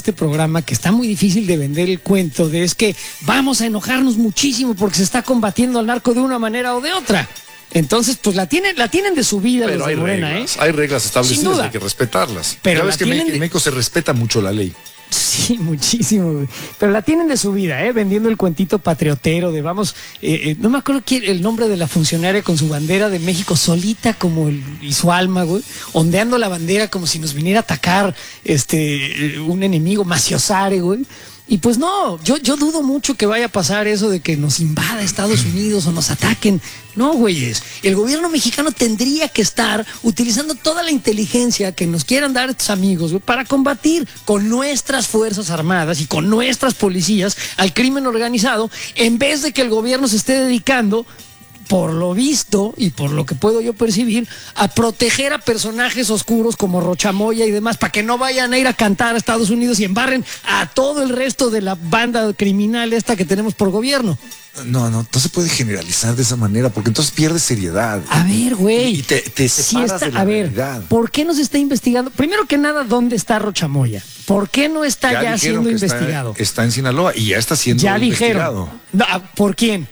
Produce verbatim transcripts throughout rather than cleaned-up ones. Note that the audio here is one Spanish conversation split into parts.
este programa que está muy difícil de vender el cuento de es que vamos a enojarnos muchísimo porque se está combatiendo al narco de una manera o de otra. Entonces, pues la tienen, la tienen de su vida Pero los de hay Morena, reglas, ¿eh? hay reglas Sin establecidas, duda. hay que respetarlas. Pero ya la ves que tienen en de- México se respeta mucho la ley. Sí, muchísimo, güey. Pero la tienen de su vida, ¿eh? Vendiendo el cuentito patriotero de vamos, eh, eh, no me acuerdo quién, el nombre de la funcionaria con su bandera de México solita como el, y su alma, güey, ondeando la bandera como si nos viniera a atacar este eh, un enemigo, Maciosare, güey. Y pues no, yo, yo dudo mucho que vaya a pasar eso de que nos invada Estados Unidos o nos ataquen. No, güeyes. El gobierno mexicano tendría que estar utilizando toda la inteligencia que nos quieran dar estos amigos, güey, para combatir con nuestras Fuerzas Armadas y con nuestras policías al crimen organizado, en vez de que el gobierno se esté dedicando, por lo visto y por lo que puedo yo percibir, a proteger a personajes oscuros como Rochamoya y demás, para que no vayan a ir a cantar a Estados Unidos y embarren a todo el resto de la banda criminal esta que tenemos por gobierno. No, no, no se puede generalizar de esa manera, porque entonces pierdes seriedad. A ver, güey. Y te, te Sí separas está- de la a ver, realidad. ¿por qué no se está investigando? Primero que nada, ¿dónde está Rochamoya? ¿Por qué no está ya, dijeron siendo que investigado? Está, está en Sinaloa y ya está siendo Ya investigado. dijeron. No, ¿por quién?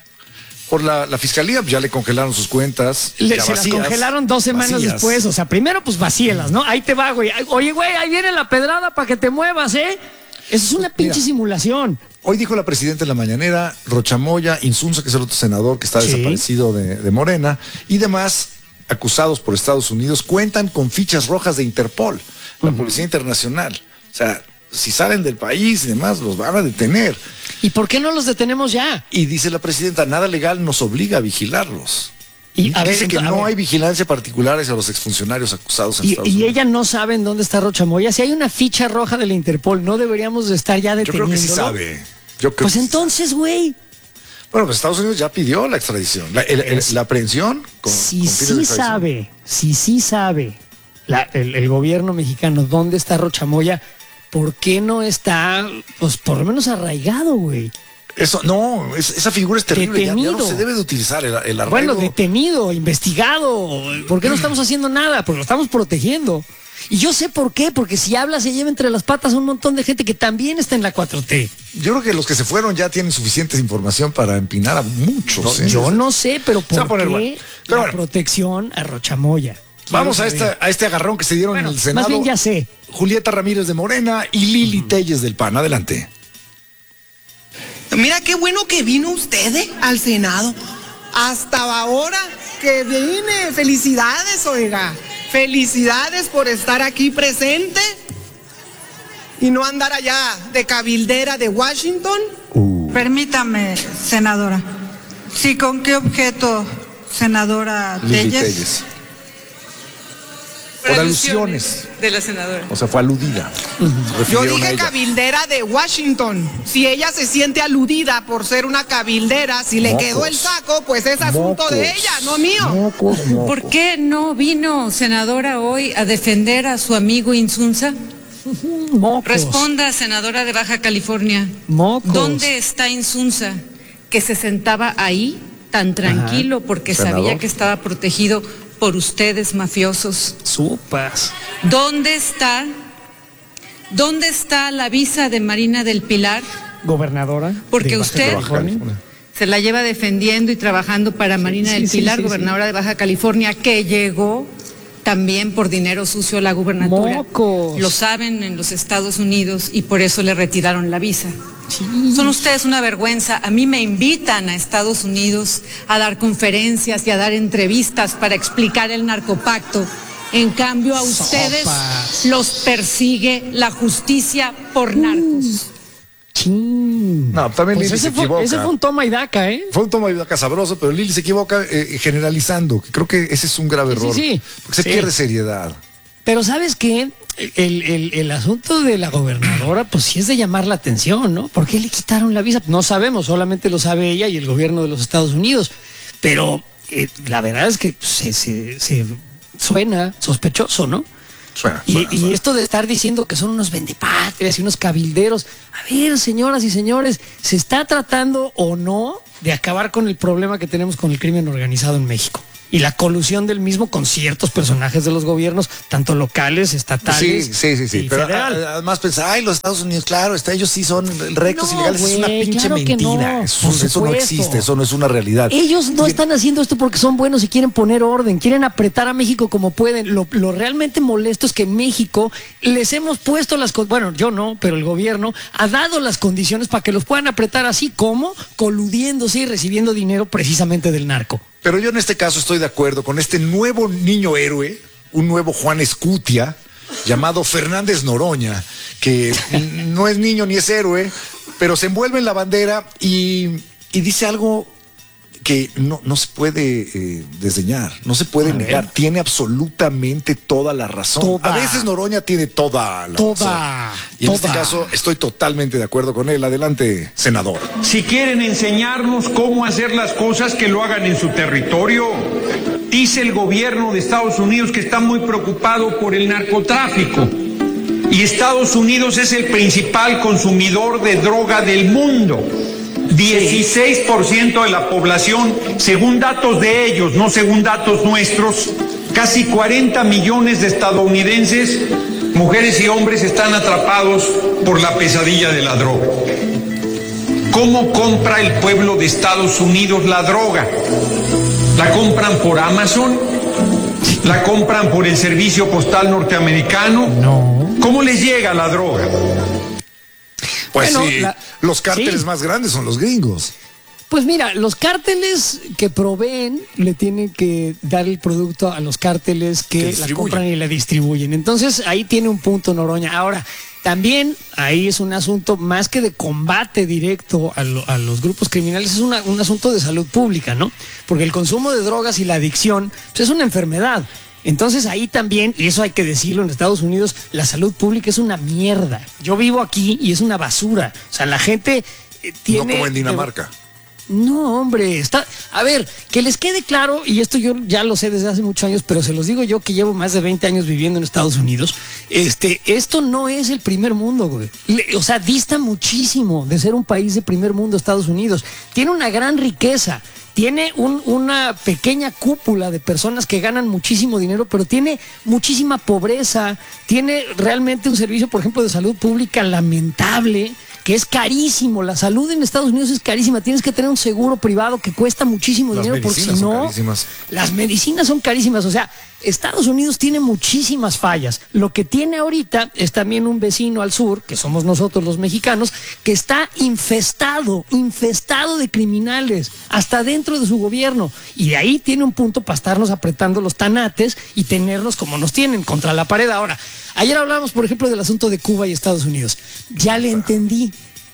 Por la, la fiscalía pues, ya le congelaron sus cuentas. Le- ya se las vacías, congelaron dos semanas vacías. después. O sea, primero, pues vacíelas, ¿no? Ahí te va, güey. Ay, oye, güey, ahí viene la pedrada para que te muevas, ¿eh? Eso es una pinche Mira. simulación. Hoy dijo la presidenta en la mañanera, Rochamoya, Insunza, que es el otro senador que está Sí. desaparecido de, de Morena, y demás acusados por Estados Unidos, cuentan con fichas rojas de Interpol, la Policía Internacional. O sea, si salen del país y demás, los van a detener. ¿Y por qué no los detenemos ya? Y dice la presidenta, nada legal nos obliga a vigilarlos. Y a ver, dice que a no ver. hay vigilancia particular hacia los exfuncionarios acusados en Y, Estados y Unidos. ella no sabe en dónde está Rochamoya. Si hay una ficha roja de la Interpol, ¿no deberíamos de estar ya Yo deteniéndolo? creo que sí sabe. Yo creo Pues que sí entonces, güey, Bueno, pues Estados Unidos ya pidió la extradición, la, el- el- la aprehensión. Con, si con fines de sí extradición. sabe, si sí sabe la- el, el gobierno mexicano dónde está Rochamoya, ¿por qué no está, pues por lo menos arraigado, güey? Eso, no, es- esa figura es terrible. Ya, ya no Detenido. se debe de utilizar el, el arraigo. Bueno, detenido, investigado. ¿Por qué no estamos haciendo nada? Porque lo estamos protegiendo. Y yo sé por qué, porque si habla se lleva entre las patas a un montón de gente que también está en la cuatro T. Yo creo que los que se fueron ya tienen suficiente información para empinar a muchos. ¿eh? Yo no sé, pero Se va a ¿por poner qué bueno. Pero la bueno. protección a Rochamoya? Quiero Vamos a, saber. esta, a este agarrón que se dieron Bueno, en el Senado. más bien ya sé. Julieta Ramírez de Morena y Lili Telles del P A N. Adelante. Mira qué bueno que vino usted eh, al Senado. Hasta ahora que vine. Felicidades, oiga. Felicidades por estar aquí presente y no andar allá de cabildera de Washington. Permítame, senadora. Sí, ¿con qué objeto, senadora Lili Telles? Telles. Por alusiones. De la senadora. O sea, fue aludida. Se Yo refirieron a dije ella. cabildera de Washington. Si ella se siente aludida por ser una cabildera, si le Mocos. quedó el saco, pues es asunto de Mocos. ella, no mío. Mocos, mocos. ¿Por qué no vino, senadora, hoy a defender a su amigo Insunza? Mocos. Responda, senadora de Baja California. Mocos. ¿Dónde está Insunza? Que se sentaba ahí tan tranquilo porque Senador. sabía que estaba protegido por ustedes mafiosos. Supas. ¿Dónde está? ¿Dónde está la visa de Marina del Pilar? Gobernadora. Porque de Baja usted- California. Se la lleva defendiendo y trabajando para Marina sí, del sí, Pilar, sí, sí. gobernadora de Baja California, que llegó también por dinero sucio a la gubernatura. Mocos. Lo saben en los Estados Unidos y por eso le retiraron la visa. Sí. Son ustedes una vergüenza. A mí me invitan a Estados Unidos a dar conferencias y a dar entrevistas para explicar el narcopacto. En cambio, a ustedes Sopas. los persigue la justicia por narcos. Chin. No, también Pues Lili ese se fue, equivoca. ese fue un toma y daca, ¿eh? Fue un toma de vaca sabroso, pero Lili se equivoca eh, generalizando. Que creo que ese es un grave error. sí. Porque se Sí. pierde seriedad. Pero ¿sabes qué? El, el, el asunto de la gobernadora, pues sí es de llamar la atención, ¿no? ¿Por qué le quitaron la visa? No sabemos, solamente lo sabe ella y el gobierno de los Estados Unidos. Pero eh, la verdad es que se, se, se suena sospechoso, ¿no? Suena, Y, suena, y suena. esto de estar diciendo que son unos vendepatrias y unos cabilderos. A ver, señoras y señores, ¿se está tratando o no de acabar con el problema que tenemos con el crimen organizado en México? y la colusión del mismo con ciertos personajes de los gobiernos, tanto locales, estatales. Sí, sí, sí, sí. y Pero federal. a- además pensar, ay, los Estados Unidos, claro, está, ellos sí son rectos No, ilegales, es una güey, pinche claro que mentira. no, eso, por eso no supuesto. existe, eso no es una realidad. Ellos no Y- están haciendo esto porque son buenos y quieren poner orden, quieren apretar a México como pueden. Lo, lo realmente molesto es que en México les hemos puesto las cosas, bueno, yo no, pero el gobierno ha dado las condiciones para que los puedan apretar así como coludiéndose y recibiendo dinero precisamente del narco. Pero yo en este caso estoy de acuerdo con este nuevo niño héroe, un nuevo Juan Escutia, llamado Fernández Noroña, que no es niño ni es héroe, pero se envuelve en la bandera y, y dice algo que no, no se puede eh, desdeñar, no se puede A negar, ver. tiene absolutamente toda la razón. Toda. A veces Noroña tiene toda la Toda, razón. Y en este toda. caso estoy totalmente de acuerdo con él. Adelante, senador. Si quieren enseñarnos cómo hacer las cosas, que lo hagan en su territorio. Dice el gobierno de Estados Unidos que está muy preocupado por el narcotráfico. Y Estados Unidos es el principal consumidor de droga del mundo. dieciséis por ciento de la población, según datos de ellos, no según datos nuestros, casi cuarenta millones de estadounidenses, mujeres y hombres, están atrapados por la pesadilla de la droga. ¿Cómo compra el pueblo de Estados Unidos la droga? ¿La compran por Amazon? ¿La compran por el servicio postal norteamericano? No. ¿Cómo les llega la droga? Pues Bueno, sí, la- los cárteles sí. más grandes son los gringos. Pues mira, los cárteles que proveen le tienen que dar el producto a los cárteles que, Que la distribuyen. compran y la distribuyen. Entonces ahí tiene un punto Noroña. Ahora, también ahí es un asunto más que de combate directo a, lo- a los grupos criminales, es una- un asunto de salud pública, ¿no? Porque el consumo de drogas y la adicción pues, es una enfermedad. Entonces ahí también, y eso hay que decirlo en Estados Unidos, la salud pública es una mierda. Yo vivo aquí y es una basura. O sea, la gente eh, tiene... No como en Dinamarca. No, hombre, está. A ver, que les quede claro, y esto yo ya lo sé desde hace muchos años, pero se los digo yo que llevo más de veinte años viviendo en Estados Unidos. Este, esto no es el primer mundo, güey. Le- o sea, dista muchísimo de ser un país de primer mundo, Estados Unidos. Tiene una gran riqueza. Tiene un- una pequeña cúpula de personas que ganan muchísimo dinero, pero tiene muchísima pobreza. Tiene realmente un servicio, por ejemplo, de salud pública lamentable, que es carísimo. La salud en Estados Unidos es carísima. Tienes que tener un seguro privado que cuesta muchísimo Las dinero, porque si medicinas son no, carísimas. las medicinas son carísimas. O sea, Estados Unidos tiene muchísimas fallas. Lo que tiene ahorita es también un vecino al sur, que somos nosotros los mexicanos, que está infestado, infestado de criminales, hasta dentro de su gobierno. Y de ahí tiene un punto para estarnos apretando los tanates y tenernos como nos tienen, contra la pared. Ahora, ayer hablábamos, por ejemplo, del asunto de Cuba y Estados Unidos. Ya le entendí.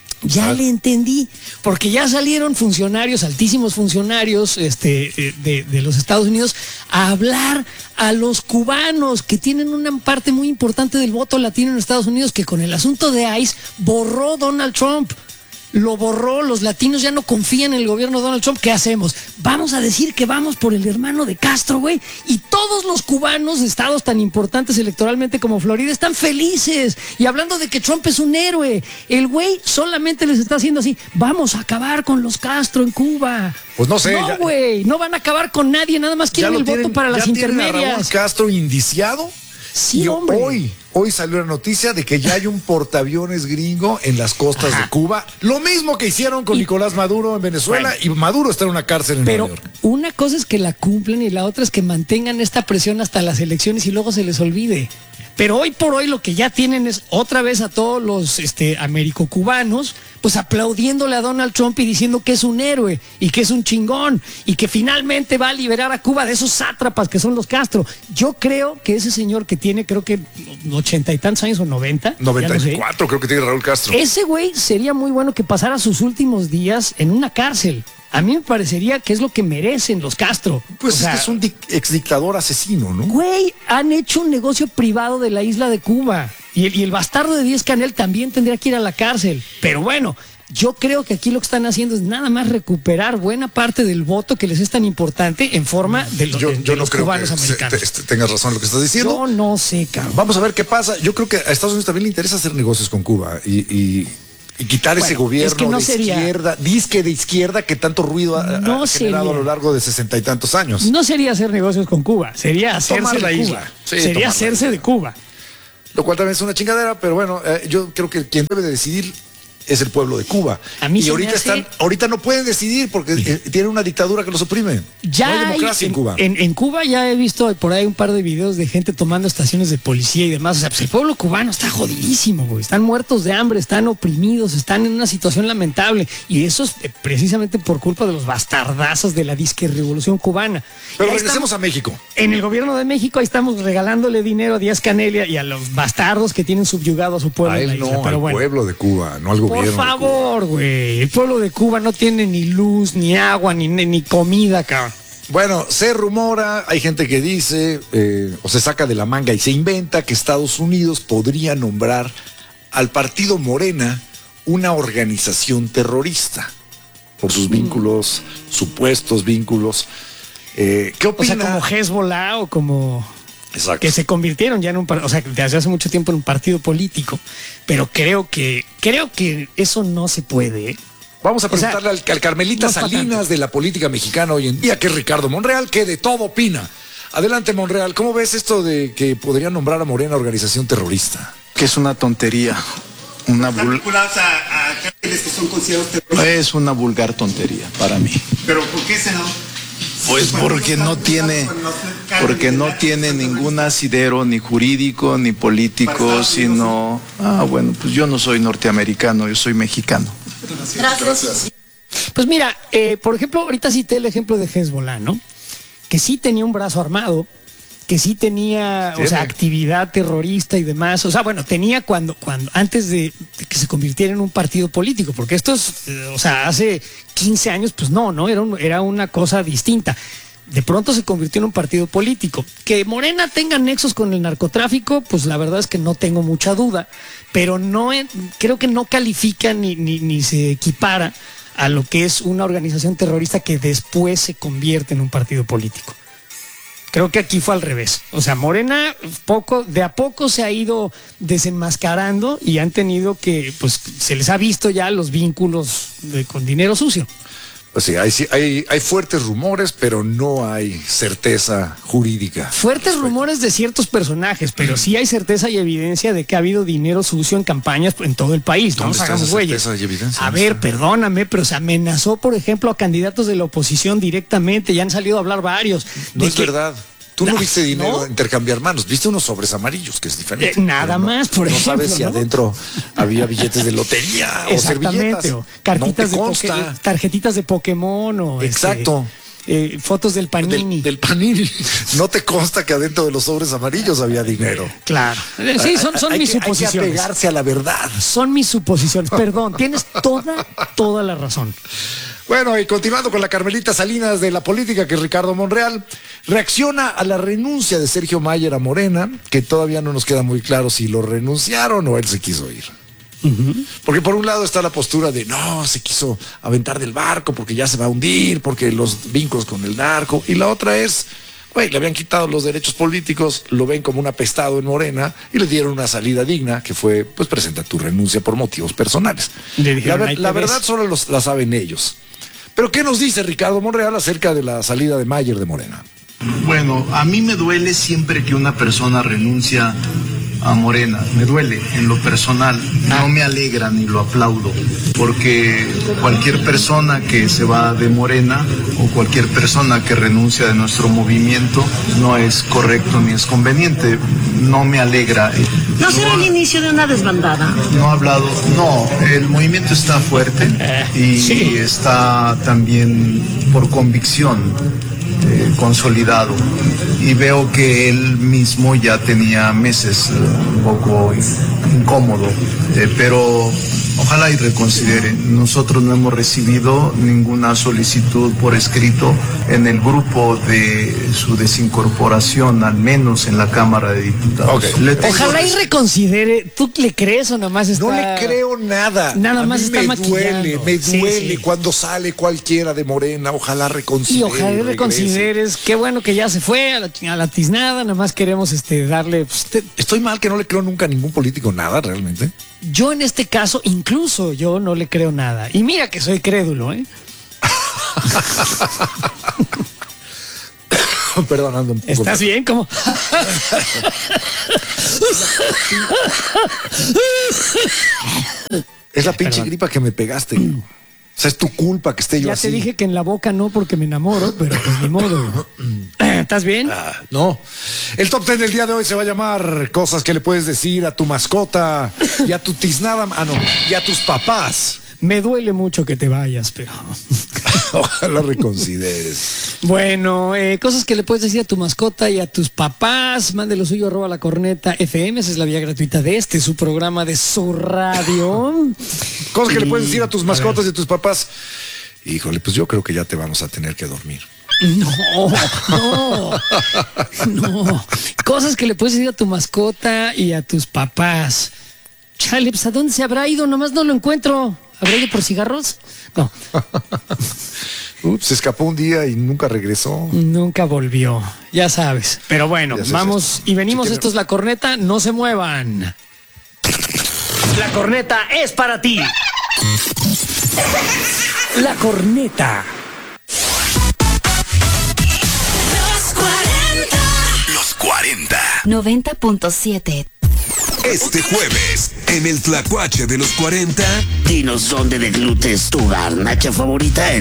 Ya le entendí, porque ya salieron funcionarios, altísimos funcionarios este, eh, de, de los Estados Unidos, a hablar a los cubanos que tienen una parte muy importante del voto latino en Estados Unidos, que con el asunto de ICE borró Donald Trump. Lo borró, los latinos ya no confían en el gobierno de Donald Trump. ¿Qué hacemos? Vamos a decir que vamos por el hermano de Castro, güey. Y todos los cubanos de estados tan importantes electoralmente como Florida están felices. Y hablando de que Trump es un héroe, el güey solamente les está haciendo así: vamos a acabar con los Castro en Cuba. Pues no sé, No, ya- güey, no van a acabar con nadie, nada más quieren lo el voto tienen- para ya las tienen a Raúl intermedias. Castro indiciado. Sí, y hombre. hoy, hoy salió la noticia de que ya hay un portaaviones gringo en las costas Ajá. de Cuba. Lo mismo que hicieron con Y- Nicolás Maduro en Venezuela, Bueno. y Maduro está en una cárcel en Pero Nueva York. una cosa es que la cumplen y la otra es que mantengan esta presión hasta las elecciones y luego se les olvide. Pero hoy por hoy lo que ya tienen es otra vez a todos los este, americocubanos pues aplaudiéndole a Donald Trump y diciendo que es un héroe y que es un chingón y que finalmente va a liberar a Cuba de esos sátrapas que son los Castro. Yo creo que ese señor que tiene creo que ochenta y tantos años o noventa, ya noventa no sé, y cuatro creo que tiene Raúl Castro. ese güey sería muy bueno que pasara sus últimos días en una cárcel. A mí me parecería que es lo que merecen los Castro. Pues O es sea, que es un dic- exdictador asesino, ¿no? güey, han hecho un negocio privado de la isla de Cuba. Y el, y el bastardo de Díaz Canel también tendría que ir a la cárcel. Pero bueno, yo creo que aquí lo que están haciendo es nada más recuperar buena parte del voto que les es tan importante en forma de los, Yo, de- de yo no los creo que cubanos se- americanos. te- te- tengas razón en lo que estás diciendo. Yo no sé, cabrón. Vamos a ver qué pasa. Yo creo que a Estados Unidos también le interesa hacer negocios con Cuba y, y Y quitar Bueno, ese gobierno es que no de sería- izquierda, disque de izquierda que tanto ruido ha, No ha generado sería- a lo largo de sesenta y tantos años. No sería hacer negocios con Cuba, sería hacerse Tomar la de isla. Cuba. Sí, tomar sería la hacerse isla. de Cuba. Lo cual también es una chingadera, pero bueno, eh, yo creo que quien debe de decidir es el pueblo de Cuba. A mí y se me ahorita hace- están, ahorita no pueden decidir porque eh, tienen una dictadura que los oprime. Ya no hay hay- democracia en, en, Cuba. En, en Cuba ya he visto por ahí un par de videos de gente tomando estaciones de policía y demás. O sea, pues el pueblo cubano está jodidísimo, güey. Están muertos de hambre, están oprimidos, están en una situación lamentable. Y eso es eh, precisamente por culpa de los bastardazos de la disque revolución cubana. Pero Y ahí regresemos estamos- a México. En el gobierno de México ahí estamos regalándole dinero a Díaz Canelia y a los bastardos que tienen subyugado a su pueblo. A en la él isla. no, Pero al bueno, pueblo de Cuba, no al gobierno. por de Cuba. favor, güey. El pueblo de Cuba no tiene ni luz, ni agua, ni, ni, ni comida, cabrón. Bueno, se rumora, hay gente que dice, eh, o se saca de la manga y se inventa que Estados Unidos podría nombrar al partido Morena una organización terrorista por sus vínculos, supuestos vínculos. Eh, ¿Qué O opina? sea, como Hezbollah o como Exacto. que se convirtieron ya en un par- o sea, desde hace mucho tiempo en un partido político, pero creo que creo que eso no se puede. ¿eh? Vamos a o sea, preguntarle al, al Carmelita no es pa' Salinas tanto. de la política mexicana hoy en día, que es Ricardo Monreal, que de todo opina. Adelante, Monreal, ¿cómo ves esto de que podrían nombrar a Morena organización terrorista? Que es una tontería. Una Están vul- vinculados a, a cárteles que son considerados terroristas. es una vulgar tontería para mí. Pero ¿por qué, senador? Pues porque no tiene, porque no tiene ningún asidero ni jurídico ni político, sino, ah, bueno, pues yo no soy norteamericano, yo soy mexicano. Pues mira, eh, por ejemplo, ahorita cité el ejemplo de Hezbollah, ¿no? Que sí tenía un brazo armado, que sí tenía, o sea, actividad terrorista y demás. O sea, bueno, tenía cuando, cuando, antes de que se convirtiera en un partido político, porque esto es, eh, o sea, hace quince años, pues no, ¿no? Era, un- era una cosa distinta. De pronto se convirtió en un partido político. Que Morena tenga nexos con el narcotráfico, pues la verdad es que no tengo mucha duda, pero no, en- creo que no califica ni, ni, ni se equipara a lo que es una organización terrorista que después se convierte en un partido político. Creo que aquí fue al revés. O sea, Morena poco, de a poco se ha ido desenmascarando y han tenido que, pues, se les ha visto ya los vínculos de- con dinero sucio. Pues sí, hay, sí, hay, hay fuertes rumores, pero no hay certeza jurídica. Fuertes rumores de ciertos personajes, pero sí hay certeza y evidencia de que ha habido dinero sucio en campañas en todo el país. No ¿Dónde nos está hagamos esa güeyes. certeza y evidencia? A ¿Dónde ver, está? perdóname, pero se amenazó, por ejemplo, a candidatos de la oposición directamente. Ya han salido a hablar varios. No de es que- verdad. Tú no No, viste dinero ¿no? intercambiar manos, viste unos sobres amarillos, que es diferente. Eh, nada Pero no- más, por no ejemplo, sabes si ¿no? adentro había billetes de lotería o servilletas. Exactamente, o cartitas no te de consta. poke- tarjetitas de Pokémon o Exacto. este, eh, fotos del Panini. Del, del panini. No te consta que adentro de los sobres amarillos había dinero. Claro. Eh, Sí, son, son Hay mis que- Hay que suposiciones. apegarse a la verdad. Son mis suposiciones. Perdón, tienes toda, toda la razón. Bueno, y continuando con la Carmelita Salinas de la política, que es Ricardo Monreal, reacciona a la renuncia de Sergio Mayer a Morena, que todavía no nos queda muy claro si lo renunciaron o él se quiso ir. Porque por un lado está la postura de no, se quiso aventar del barco porque ya se va a hundir, porque los vínculos con el narco, y la otra es, güey, le habían quitado los derechos políticos, lo ven como un apestado en Morena y le dieron una salida digna que fue, pues presenta tu renuncia por motivos personales. Le La, dijeron, ver- "Ahí te la ves". verdad solo los- la saben ellos. Pero ¿qué nos dice Ricardo Monreal acerca de la salida de Mayer de Morena? Bueno, a mí me duele siempre que una persona renuncia a Morena, me duele en lo personal, no me alegra ni lo aplaudo, porque cualquier persona que se va de Morena o cualquier persona que renuncia de nuestro movimiento no es correcto ni es conveniente, no me alegra. ¿No será el inicio de una desbandada? No ha hablado, no, el movimiento está fuerte y sí. está también por convicción eh, consolidado y veo que él mismo ya tenía meses eh, un poco incómodo, eh, pero ojalá y reconsidere. Nosotros no hemos recibido ninguna solicitud por escrito en el grupo de su desincorporación, al menos en la Cámara de Diputados. Ok. Le tengo Ojalá y reconsidere. ¿Tú le crees o nada más está? No le creo nada. Nada A más mí está me maquillando. duele, me Sí, duele sí. cuando sale cualquiera de Morena. Ojalá Y reconsidere. ojalá y regrese. reconsideres. Qué bueno que ya se fue a la, a la tiznada. Nada más queremos este darle. Pues, te- Estoy mal que no le creo nunca a ningún político nada, realmente. yo en este caso, incluso yo no le creo nada. Y mira que soy crédulo, ¿eh? Perdón, ando un poco. ¿Estás bien? ¿Cómo? Es la pinche Perdón. gripa que me pegaste. O sea, es tu culpa que esté yo Ya así. te dije que en la boca no porque me enamoro, pero pues ni modo. ¿Estás bien? Ah, no. El top ten del día de hoy se va a llamar cosas que le puedes decir a tu mascota y a tu tiznada. Ah, no. Y a tus papás. Me duele mucho que te vayas, pero... Ojalá reconsideres. Bueno, eh, cosas que le puedes decir a tu mascota y a tus papás. Mande lo suyo, arroba la corneta F M. Esa es la vía gratuita de este, su programa de su radio. Cosas que Y- le puedes decir a tus a mascotas ver. y a tus papás. Híjole, pues yo creo que ya te vamos a tener que dormir. No, no, no. Cosas que le puedes decir a tu mascota y a tus papás. Chale, pues ¿a dónde se habrá ido? Nomás no lo encuentro. ¿Habrá ido por cigarros? No, Ups, se escapó un día y nunca regresó. nunca volvió. Ya sabes. Pero bueno, Ya sé, vamos ya sé. y venimos. Sí, tiene- Esto es La Corneta. No se muevan. La Corneta es para ti. La Corneta. Los cuarenta. Los cuarenta. noventa punto siete. Este jueves, en el Tlacuache de los cuarenta. Dinos dónde deglutes tu garnacha favorita en